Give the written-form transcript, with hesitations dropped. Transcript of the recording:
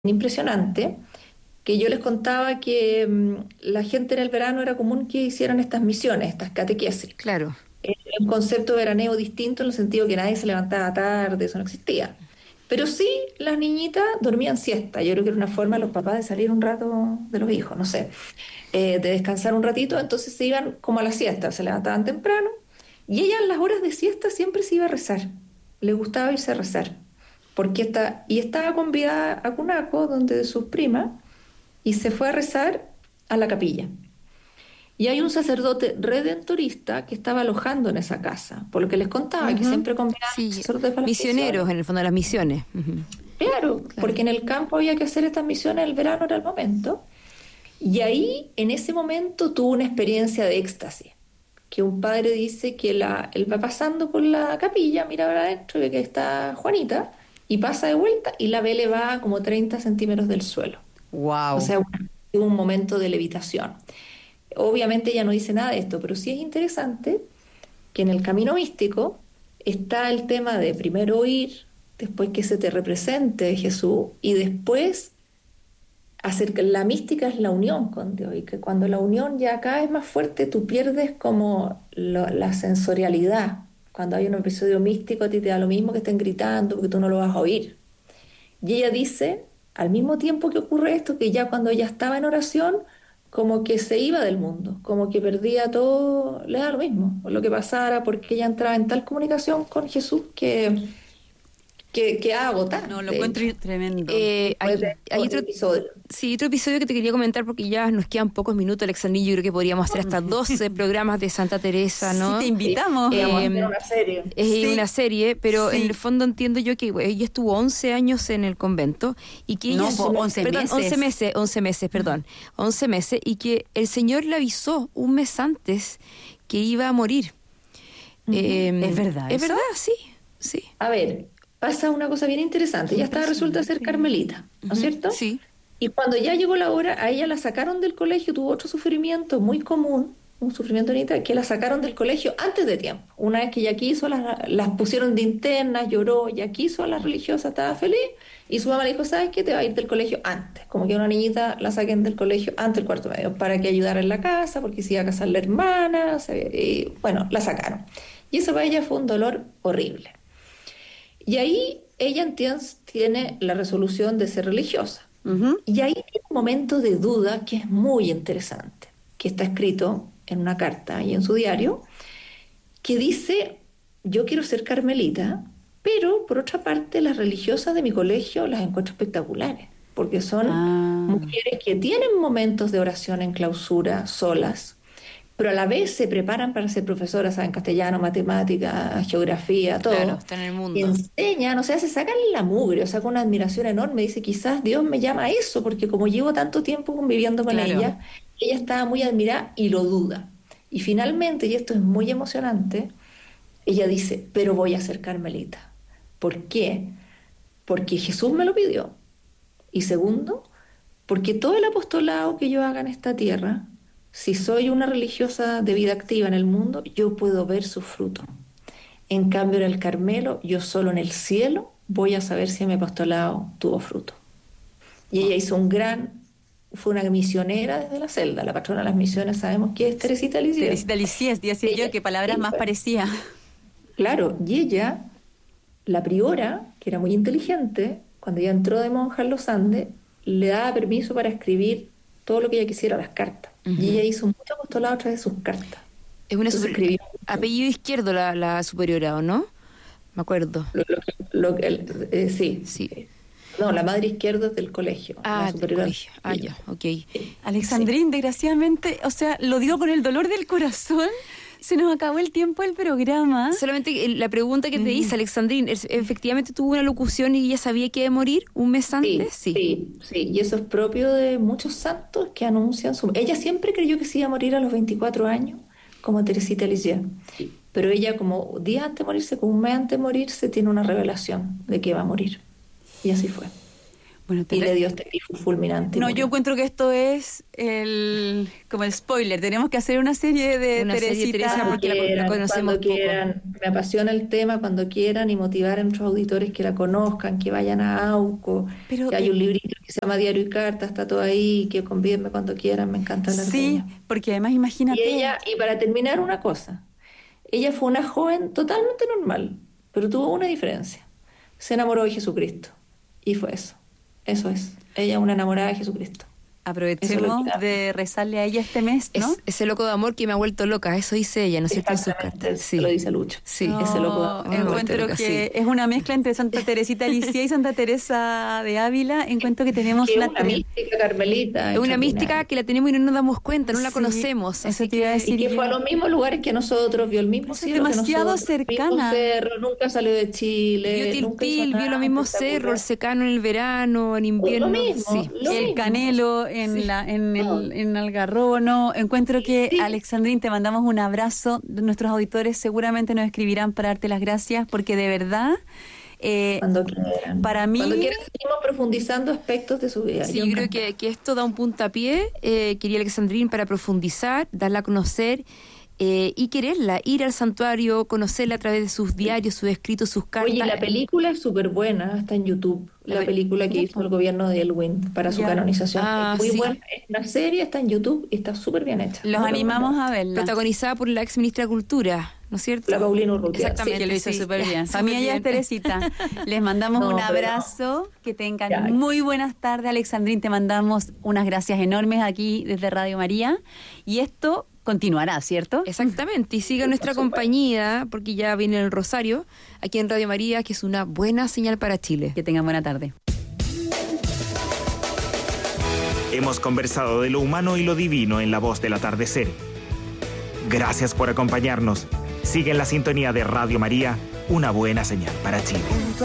impresionante, que yo les contaba que la gente en el verano era común que hicieran estas misiones, estas catequesis. Claro. Era un concepto veraneo distinto en el sentido que nadie se levantaba tarde, eso no existía. Pero sí, las niñitas dormían siesta. Yo creo que era una forma de los papás de salir un rato de los hijos, no sé, de descansar un ratito. Entonces se iban como a la siesta, se levantaban temprano y ella en las horas de siesta siempre se iba a rezar. Le gustaba irse a rezar. Y estaba convidada a Cunaco, donde sus primas, y se fue a rezar a la capilla. Y hay un sacerdote redentorista que estaba alojando en esa casa, por lo que les contaba, que Ujú. siempre combinaban Sí, sacerdotes para las misioneros, misiones. en el fondo, las misiones. Ujú. Claro, Claro. porque en el campo había que hacer estas misiones, el verano era el momento. Y ahí, en ese momento, tuvo una experiencia de éxtasis, que un padre dice que él va pasando por la capilla, mira para adentro, ve que está Juanita, y pasa de vuelta y la ve elevada como 30 centímetros del suelo. O Wow. sea, tuvo un momento de levitación. Obviamente ella no dice nada de esto, pero sí es interesante que en el camino místico está el tema de primero oír, después que se te represente Jesús y después hacer que la mística es la unión con Dios y que cuando la unión ya acá es más fuerte, tú pierdes como la sensorialidad. Cuando hay un episodio místico, a ti te da lo mismo que estén gritando porque tú no lo vas a oír. Y ella dice, al mismo tiempo que ocurre esto, que ya cuando ella estaba en oración, como que se iba del mundo, como que perdía todo, le da lo mismo, lo que pasara, porque ella entraba en tal comunicación con Jesús que agotar, No, lo de encuentro hecho, tremendo. después de Hay estos otro, episodios. sí, otro episodio que te quería comentar porque ya nos quedan pocos minutos, Alexandría. Yo creo que podríamos hacer hasta 12 programas de Santa Teresa, Sí, te ¿no? Sí, invitamos. vamos a hacer Eh, una serie. es una Sí, serie, pero en el sí. fondo entiendo yo que ella estuvo 11 años en el convento y que ella, No, por 11 perdón, 11 meses. meses, 11 meses, perdón, 11 meses, y que el Señor le avisó un mes antes que iba a morir. Ujú. ¿Es verdad ¿Es eso? verdad? Sí, sí. A ver, pasa una cosa bien interesante. Qué Ella estaba, resulta ser impresionante. carmelita, ¿no es Ujú, cierto? sí. Y cuando ya llegó la hora, a ella la sacaron del colegio, tuvo otro sufrimiento muy común, un sufrimiento bonito, que la sacaron del colegio antes de tiempo. Una vez que ya quiso, las pusieron de internas, lloró, ya quiso a la religiosa, estaba feliz, y su mamá le dijo, ¿sabes qué? Te va a ir del colegio antes. Como que una niñita la saquen del colegio antes del cuarto medio, para que ayudara en la casa, porque se iba a casar la hermana, y bueno, la sacaron. Y eso para ella fue un dolor horrible. Y ahí ella tiene la resolución de ser religiosa. Ujú. Y ahí hay un momento de duda que es muy interesante, que está escrito en una carta y en su diario, que dice, yo quiero ser carmelita, pero por otra parte las religiosas de mi colegio las encuentro espectaculares, porque son Ah, mujeres que tienen momentos de oración en clausura solas, pero a la vez se preparan para ser profesoras, saben castellano, matemática, geografía, Claro, todo, está en el y mundo. enseñan, o sea, se sacan la mugre, o sea, con una admiración enorme, dice, quizás Dios me llama a eso, porque como llevo tanto tiempo conviviendo con claro. ella estaba muy admirada y lo duda. Y finalmente, y esto es muy emocionante, ella dice, pero voy a ser carmelita. ¿Por qué? Porque Jesús me lo pidió. Y segundo, porque todo el apostolado que yo haga en esta tierra, si soy una religiosa de vida activa en el mundo, yo puedo ver su fruto. En cambio, en el Carmelo, yo solo en el cielo voy a saber si mi apostolado tuvo fruto. Y ella hizo fue una misionera desde la celda, la patrona de las misiones, sabemos que es Teresita Lisieux. Teresita Lisieux, decía yo, Ella, qué palabras ella más fue. parecía. Claro, y ella, la priora, que era muy inteligente, cuando ella entró de monja en los Andes, le daba permiso para escribir todo lo que ella quisiera, las cartas. Y Ujú. ella hizo mucho apostolado a través de sus cartas. Es una Entonces super... escribió mucho. apellido izquierdo la superiora, ¿o no? Me acuerdo. Sí. Sí. No, la madre izquierda es del colegio, la Ah, del superiora del colegio. Ah, colegio. ya, ok. Sí, sí. Alexandrín, desgraciadamente, o sea, lo digo con el dolor del corazón, se nos acabó el tiempo del programa. Solamente la pregunta que te hice, Ujú. Alexandrín, ¿efectivamente tuvo una locución y ella sabía que iba a morir un mes antes? Sí, Sí. sí, sí, y eso es propio de muchos santos que anuncian su... Ella siempre creyó que se iba a morir a los 24 años, como Teresita Lisieux, pero ella como día antes de morirse, como un mes antes de morirse, tiene una revelación de que va a morir. Y así fue. Bueno, y le dio este tifus fulminante. No, y yo murió. encuentro que esto es como el spoiler. Tenemos que hacer una serie de Una serie de Teresita. Teresa, porque la conocemos Cuando poco. quieran, me apasiona el tema, cuando quieran, y motivar a nuestros auditores que la conozcan, que vayan a AUCO, Pero, que hay un librito que se llama Diario y Carta, está todo ahí, que convídenme cuando quieran, me encanta hablar de sí, ella. porque además Y imagínate. ella, y para terminar una cosa, ella fue una joven totalmente normal, pero tuvo una diferencia. Se enamoró de Jesucristo. Y fue eso. Eso es. Ella es una enamorada de Jesucristo. Eso es lo Aprovechemos que de rezarle a ella este mes, ¿no? Es ese loco de amor que me ha vuelto loca, eso dice ella, ¿no es cierto? En sus exactamente, cartas. se lo dice Lucho. Sí. Ese loco de No, amor. encuentro loca, que sí. es una mezcla entre Santa Teresita Alicia y Santa Teresa de Ávila. Encuentro que tenemos Que es una una mística carmelita Es una mística extraordinaria. que la tenemos y no nos damos cuenta, no la Sí, conocemos. eso Así te iba a que decir. Y que fue a los mismos lugares que nosotros, vio el mismo Eso es cielo que demasiado nosotros, el mismo cercana. cerro, nunca salió de Chile, vio nunca hizo Tiltil, vio nada los mismos cerros, el espectacular. secano en el verano, en Lo invierno. mismo, Sí. lo El mismo. Canelo en Algarrobo, no, encuentro que Sí. Alexandrín, te mandamos un abrazo. Nuestros auditores seguramente nos escribirán para darte las gracias, porque de verdad, Cuando quieran. para mí, Cuando quieran seguimos profundizando aspectos de su vida. Sí, yo creo encantada. que esto da un puntapié, quería Alexandrín, para profundizar, darla a conocer y quererla, ir al santuario, conocerla a través de sus diarios, sus escritos, sus cartas. Oye, la película es súper buena, está en YouTube. La película que hizo el gobierno de Elwin para su Ya. canonización. Ah, Es muy sí. buena. Es una serie, está en YouTube y está súper bien hecha. los Muy animamos recomendable. a verla. Protagonizada por la ex ministra de Cultura, ¿no es cierto? La Paulina Urrutia. Sí, Exactamente. que lo hizo sí, súper ya, bien. súper Para mí ella es bien. Teresita. Les mandamos No, un pero abrazo. Que tengan Ya. muy buenas tardes, Alexandrín. Te mandamos unas gracias enormes aquí desde Radio María. Y esto continuará, ¿cierto? Exactamente, y siga nuestra supuesto. compañía, porque ya viene el Rosario, aquí en Radio María, que es una buena señal para Chile. Que tengan buena tarde. Hemos conversado de lo humano y lo divino en La Voz del Atardecer. Gracias por acompañarnos. Sigue en la sintonía de Radio María, una buena señal para Chile.